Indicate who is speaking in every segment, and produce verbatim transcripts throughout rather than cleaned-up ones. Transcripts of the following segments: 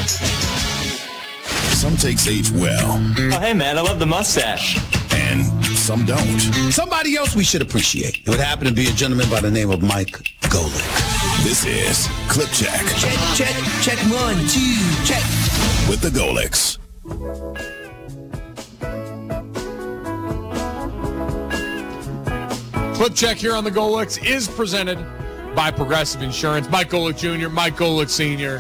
Speaker 1: Some takes age well.
Speaker 2: Oh, hey, man, I love the mustache.
Speaker 1: And some don't.
Speaker 3: Somebody else we should appreciate. It would happen to be a gentleman by the name of Mike Golic.
Speaker 1: This is Clip Check.
Speaker 3: Check, check, check, one, two, check.
Speaker 1: With the Golics.
Speaker 4: Clip Check here on the Golics is presented by Progressive Insurance. Mike Golic Junior, Mike Golic Senior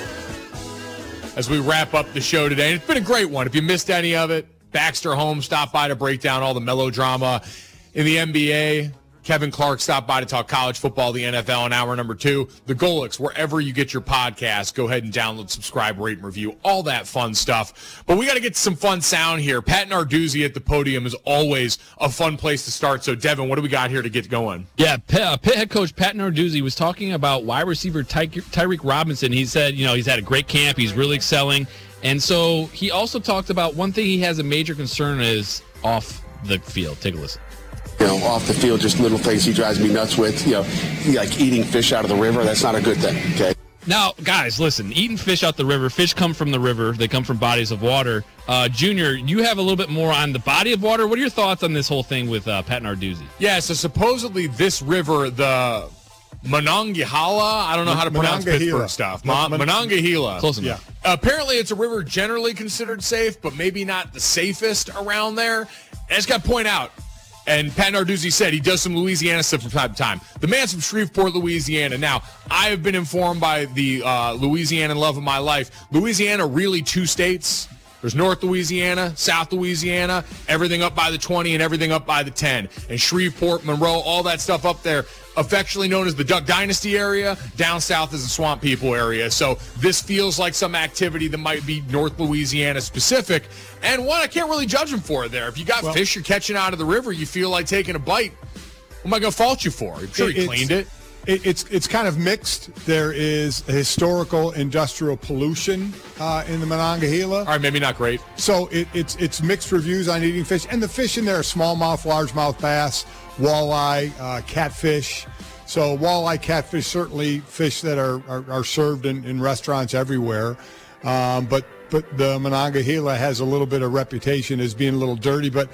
Speaker 4: As we wrap up the show today. And it's been a great one. If you missed any of it, Baxter Holmes stopped by to break down all the melodrama in the N B A. Kevin Clark stopped by to talk college football, the N F L in hour number two. The Golics, wherever you get your podcasts, go ahead and download, subscribe, rate, and review, all that fun stuff. But we got to get some fun sound here. Pat Narduzzi at the podium is always a fun place to start. So, Devin, what do we got here to get going?
Speaker 5: Yeah, Pitt, uh, Pitt head coach Pat Narduzzi was talking about wide receiver Ty- Tyreek Robinson. He said, you know, he's had a great camp. He's really excelling. And so he also talked about one thing he has a major concern is off the field. Take a listen.
Speaker 6: You know, off the field, just little things he drives me nuts with. You know, like eating fish out of the river. That's not a good thing, okay?
Speaker 5: Now, guys, listen, eating fish out the river, fish come from the river. They come from bodies of water. Uh, Junior, you have a little bit more on the body of water. What are your thoughts on this whole thing with uh, Pat Narduzzi?
Speaker 4: Yeah, so supposedly this river, the Monongahela, I don't know how to pronounce Pittsburgh stuff. Ma- Monongahela.
Speaker 5: Close enough.
Speaker 4: Yeah. Apparently it's a river generally considered safe, but maybe not the safest around there. And I just got to point out, and Pat Narduzzi said he does some Louisiana stuff from time to time. The man's from Shreveport, Louisiana. Now, I have been informed by the uh, Louisiana love of my life. Louisiana, really two states. There's North Louisiana, South Louisiana, everything up by the twenty and everything up by the ten. And Shreveport, Monroe, all that stuff up there, affectionately known as the Duck Dynasty area. Down south is the Swamp People area. So this feels like some activity that might be North Louisiana specific. And one, I can't really judge him for it there. If you got well, fish you're catching out of the river, you feel like taking a bite, what am I going to fault you for? I'm sure he cleaned it.
Speaker 7: It, it's it's kind of mixed. There is historical industrial pollution uh, in the Monongahela.
Speaker 4: All right, maybe not great.
Speaker 7: So it, it's it's mixed reviews on eating fish, and the fish in there are smallmouth, largemouth bass, walleye, uh, catfish. So walleye, catfish, certainly fish that are are, are served in, in restaurants everywhere. Um, but but the Monongahela has a little bit of reputation as being a little dirty. But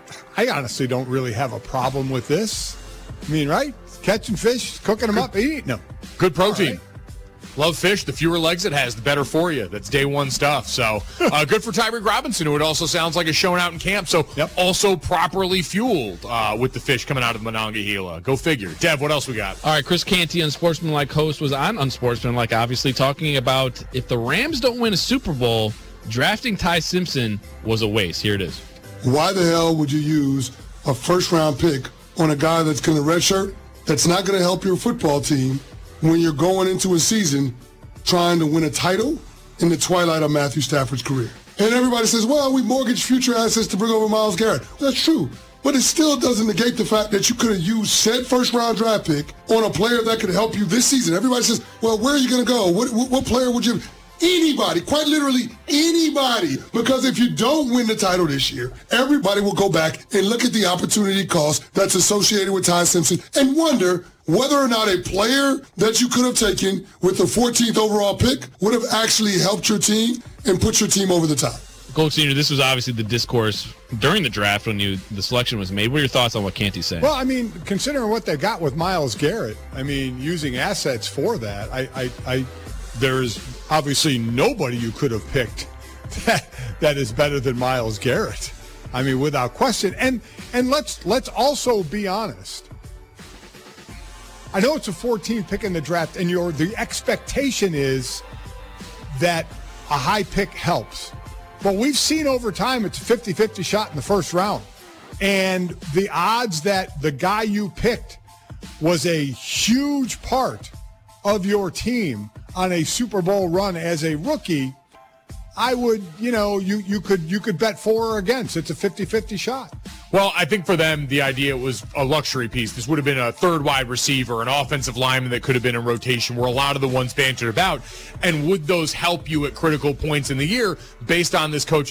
Speaker 7: I honestly don't really have a problem with this. I mean, right? Catching fish, cooking them good, up, eating them.
Speaker 4: Good protein. Right. Love fish. The fewer legs it has, the better for you. That's day one stuff. So uh, good for Tyreek Robinson, who it also sounds like is showing out in camp. So yep. also properly fueled uh, with the fish coming out of Monongahela. Go figure. Dev, what else we got?
Speaker 5: All right, Chris Canty, Unsportsmanlike host, was on Unsportsmanlike, obviously, talking about if the Rams don't win a Super Bowl, drafting Ty Simpson was a waste. Here it is.
Speaker 8: Why the hell would you use a first-round pick on a guy that's going to redshirt? That's not going to help your football team when you're going into a season trying to win a title in the twilight of Matthew Stafford's career. And everybody says, well, we mortgaged future assets to bring over Myles Garrett. That's true. But it still doesn't negate the fact that you could have used said first-round draft pick on a player that could help you this season. Everybody says, well, where are you going to go? What, what, what player would you – anybody, quite literally anybody. Because if you don't win the title this year, everybody will go back and look at the opportunity cost that's associated with Ty Simpson and wonder whether or not a player that you could have taken with the fourteenth overall pick would have actually helped your team and put your team over the top.
Speaker 5: Golic Senior, this was obviously the discourse during the draft when you the selection was made. What are your thoughts on what Canty's saying?
Speaker 7: Well, I mean, considering what they got with Myles Garrett, I mean, using assets for that, I, I, I there's obviously nobody you could have picked that, that is better than Myles Garrett. I mean, without question. And and let's let's also be honest. I know it's a fourteenth pick in the draft, and your the expectation is that a high pick helps. But we've seen over time it's a fifty-fifty shot in the first round. And the odds that the guy you picked was a huge part of your team on a Super Bowl run as a rookie, I would, you know, you, you could you could bet for or against. It's a fifty-fifty shot.
Speaker 4: Well, I think for them, the idea was a luxury piece. This would have been a third wide receiver, an offensive lineman that could have been in rotation, where a lot of the ones bantered about. And would those help you at critical points in the year based on this coaching